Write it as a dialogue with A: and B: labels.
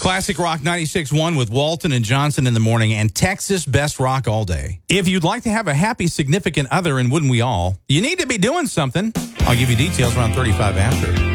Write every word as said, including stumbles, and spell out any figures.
A: Classic Rock ninety-six point one with Walton and Johnson in the morning and Texas Best Rock all day. If you'd like to have a happy significant other, and wouldn't we all, you need to be doing something. I'll give you details around thirty-five after.